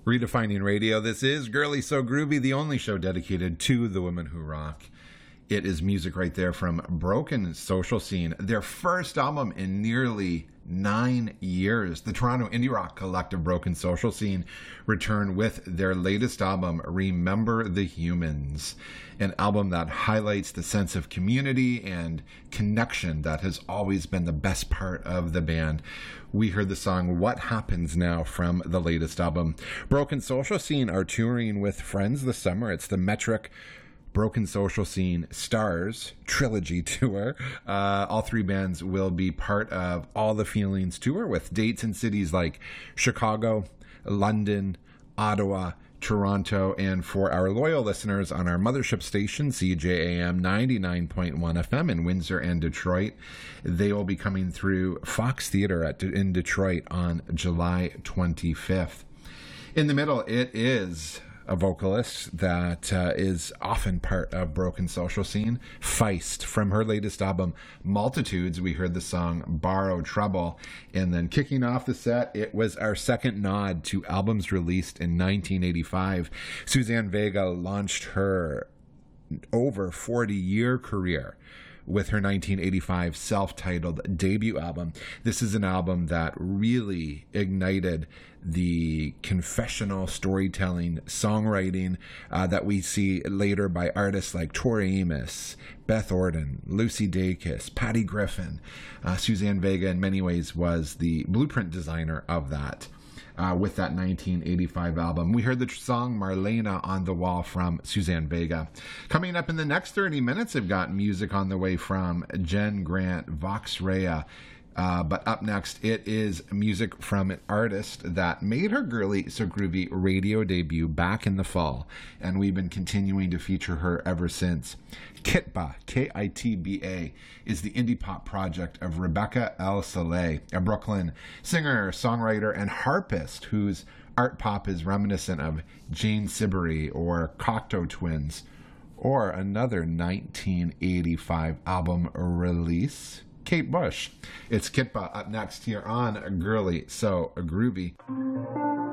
Redefining Radio. This is Girly So Groovy, the only show dedicated to the women who rock. It is music right there from Broken Social Scene, their first album in nearly 9 years. The Toronto indie rock collective Broken Social Scene returned with their latest album, Remember the Humans, an album that highlights the sense of community and connection that has always been the best part of the band. We heard the song What Happens Now from the latest album. Broken Social Scene are touring with friends this summer. It's the Metric Broken Social Scene Stars Trilogy Tour. All three bands will be part of All the Feelings Tour with dates in cities like Chicago, London, Ottawa, Toronto, and for our loyal listeners on our mothership station, CJAM 99.1 FM in Windsor and Detroit, they will be coming through Fox Theatre in Detroit on July 25th. In the middle, it is a vocalist that is often part of Broken Social Scene, Feist. From her latest album, Multitudes, we heard the song Borrow Trouble. And then kicking off the set, it was our second nod to albums released in 1985. Suzanne Vega launched her over 40-year career with her 1985 self-titled debut album. This is an album that really ignited the confessional storytelling, songwriting that we see later by artists like Tori Amos, Beth Orton, Lucy Dacus, Patty Griffin. Suzanne Vega in many ways was the blueprint designer of that. With that 1985 album. We heard the song Marlena on the Wall from Suzanne Vega. Coming up in the next 30 minutes, I've got music on the way from Jen Grant, Vox Rea. But up next, it is music from an artist that made her Girly So Groovy radio debut back in the fall, and we've been continuing to feature her ever since. Kitba, K-I-T-B-A, is the indie pop project of Rebecca El Saleh, a Brooklyn singer, songwriter, and harpist whose art pop is reminiscent of Jane Siberry or Cocteau Twins, or another 1985 album release, Kate Bush. It's Kitba up next here on Girly So Groovy.